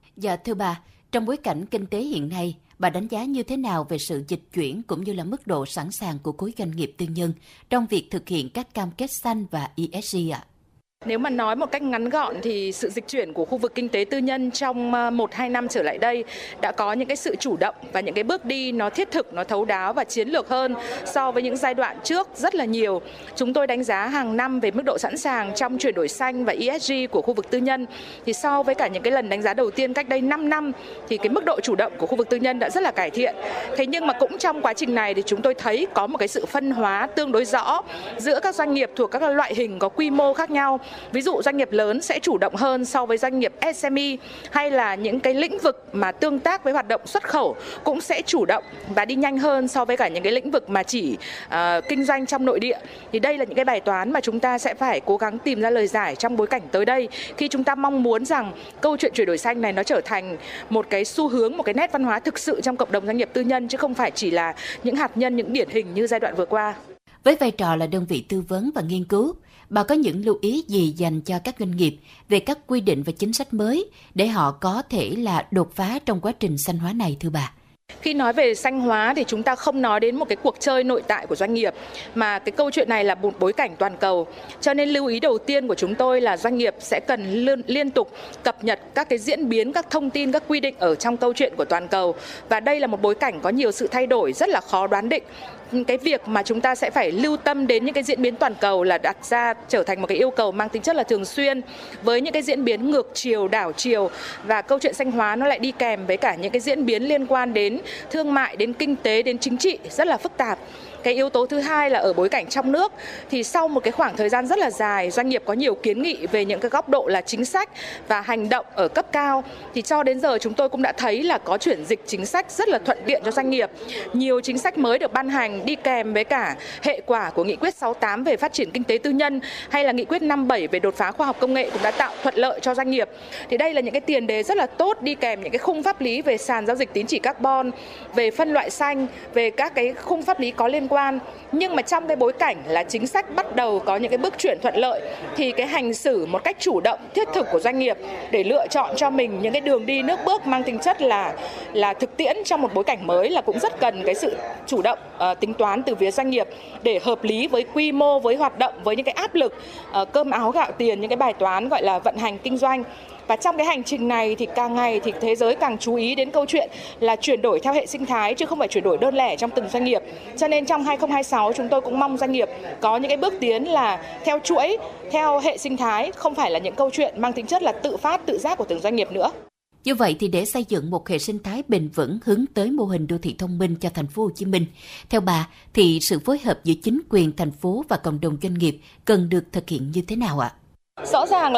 Dạ thưa bà, trong bối cảnh kinh tế hiện nay, bà đánh giá như thế nào về sự dịch chuyển cũng như là mức độ sẵn sàng của khối doanh nghiệp tư nhân trong việc thực hiện các cam kết xanh và ESG ạ? Nếu mà nói một cách ngắn gọn thì sự dịch chuyển của khu vực kinh tế tư nhân trong 1-2 năm trở lại đây đã có những cái sự chủ động và những cái bước đi nó thiết thực, nó thấu đáo và chiến lược hơn so với những giai đoạn trước rất là nhiều. Chúng tôi đánh giá hàng năm về mức độ sẵn sàng trong chuyển đổi xanh và ESG của khu vực tư nhân. Thì so với cả những cái lần đánh giá đầu tiên cách đây 5 năm thì cái mức độ chủ động của khu vực tư nhân đã rất là cải thiện. Thế nhưng mà cũng trong quá trình này thì chúng tôi thấy có một cái sự phân hóa tương đối rõ giữa các doanh nghiệp thuộc các loại hình có quy mô khác nhau. Ví dụ doanh nghiệp lớn sẽ chủ động hơn so với doanh nghiệp SME, hay là những cái lĩnh vực mà tương tác với hoạt động xuất khẩu cũng sẽ chủ động và đi nhanh hơn so với cả những cái lĩnh vực mà chỉ kinh doanh trong nội địa. Thì đây là những cái bài toán mà chúng ta sẽ phải cố gắng tìm ra lời giải trong bối cảnh tới đây, khi chúng ta mong muốn rằng câu chuyện chuyển đổi xanh này nó trở thành một cái xu hướng, một cái nét văn hóa thực sự trong cộng đồng doanh nghiệp tư nhân, chứ không phải chỉ là những hạt nhân, những điển hình như giai đoạn vừa qua. Với vai trò là đơn vị tư vấn và nghiên cứu, bà có những lưu ý gì dành cho các doanh nghiệp về các quy định và chính sách mới để họ có thể là đột phá trong quá trình xanh hóa này thưa bà? Khi nói về xanh hóa thì chúng ta không nói đến một cái cuộc chơi nội tại của doanh nghiệp, mà cái câu chuyện này là một bối cảnh toàn cầu. Cho nên lưu ý đầu tiên của chúng tôi là doanh nghiệp sẽ cần liên tục cập nhật các cái diễn biến, các thông tin, các quy định ở trong câu chuyện của toàn cầu. Và đây là một bối cảnh có nhiều sự thay đổi rất là khó đoán định. Cái việc mà chúng ta sẽ phải lưu tâm đến những cái diễn biến toàn cầu là đặt ra trở thành một cái yêu cầu mang tính chất là thường xuyên, với những cái diễn biến ngược chiều, đảo chiều, và câu chuyện xanh hóa nó lại đi kèm với cả những cái diễn biến liên quan đến thương mại, đến kinh tế, đến chính trị rất là phức tạp. Cái yếu tố thứ hai là ở bối cảnh trong nước, thì sau một cái khoảng thời gian rất là dài, doanh nghiệp có nhiều kiến nghị về những cái góc độ là chính sách và hành động ở cấp cao, thì cho đến giờ chúng tôi cũng đã thấy là có chuyển dịch chính sách rất là thuận tiện cho doanh nghiệp. Nhiều chính sách mới được ban hành đi kèm với cả hệ quả của nghị quyết 68 về phát triển kinh tế tư nhân, hay là nghị quyết 57 về đột phá khoa học công nghệ cũng đã tạo thuận lợi cho doanh nghiệp. Thì đây là những cái tiền đề rất là tốt đi kèm những cái khung pháp lý về sàn giao dịch tín chỉ carbon, về phân loại xanh, về các cái khung pháp lý có liên quan. Nhưng mà trong cái bối cảnh là chính sách bắt đầu có những cái bước chuyển thuận lợi, thì cái hành xử một cách chủ động, thiết thực của doanh nghiệp để lựa chọn cho mình những cái đường đi nước bước mang tính chất là thực tiễn trong một bối cảnh mới là cũng rất cần cái sự chủ động tính toán từ phía doanh nghiệp để hợp lý với quy mô, với hoạt động, với những cái áp lực cơm áo gạo tiền, những cái bài toán gọi là vận hành kinh doanh. Và trong cái hành trình này thì càng ngày thì thế giới càng chú ý đến câu chuyện là chuyển đổi theo hệ sinh thái, chứ không phải chuyển đổi đơn lẻ trong từng doanh nghiệp. Cho nên trong 2026 chúng tôi cũng mong doanh nghiệp có những cái bước tiến là theo chuỗi, theo hệ sinh thái, không phải là những câu chuyện mang tính chất là tự phát, tự giác của từng doanh nghiệp nữa. Như vậy thì để xây dựng một hệ sinh thái bền vững hướng tới mô hình đô thị thông minh cho thành phố Hồ Chí Minh, theo bà thì sự phối hợp giữa chính quyền thành phố và cộng đồng doanh nghiệp cần được thực hiện như thế nào ạ? Rõ ràng là